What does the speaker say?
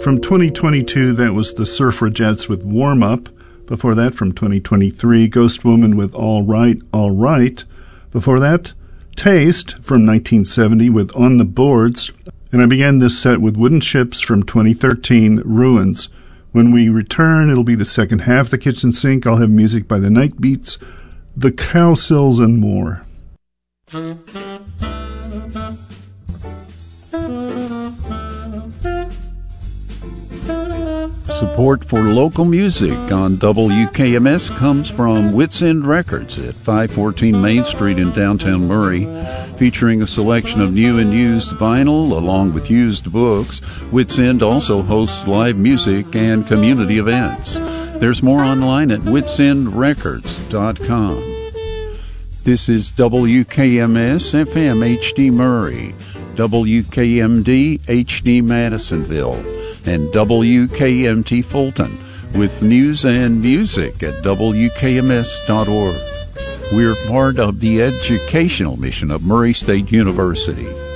From 2022, that was the Surfragettes with Warm Up. Before that, from 2023, Ghost Woman with All Right, All Right. Before that, Taste from 1970 with On the Boards. And I began this set with Wooden Ships from 2013, Ruins. When we return, it'll be the second half of the Kitchen Sink. I'll have music by the Night Beats, the Cowsills, and more. Support for local music on WKMS comes from Wits End Records at 514 Main Street in downtown Murray. Featuring a selection of new and used vinyl along with used books, Wits End also hosts live music and community events. There's more online at witsendrecords.com. This is WKMS FM HD Murray, WKMD HD Madisonville, and WKMT Fulton with news and music at WKMS.org. We're part of the educational mission of Murray State University.